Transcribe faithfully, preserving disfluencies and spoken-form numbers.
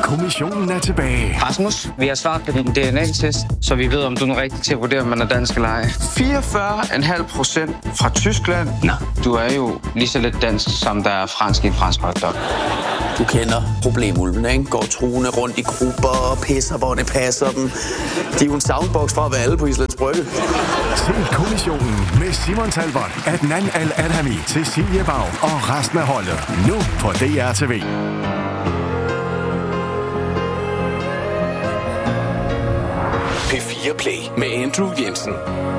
kommissionen er tilbage. Rasmus, vi har svaret på din D N A-test, så vi ved, om du er rigtig til at vurdere, om man er dansk eller ej. fireogfyrre komma fem procent fra Tyskland. Nå, du er jo lige så lidt dansk, som der er fransk i en fransk hotdog. Du kender problemulvene, ikke? Går truende rundt i grupper og pisser, hvor det passer dem. De er jo en soundbox fra at være alle på Islands Brygge. Se kommissionen med Simon Talbot, Adnan Al-Adhami, Cecilie Bau og resten af holdet. Nu på D R T V. P fire Play med Andrew Jensen.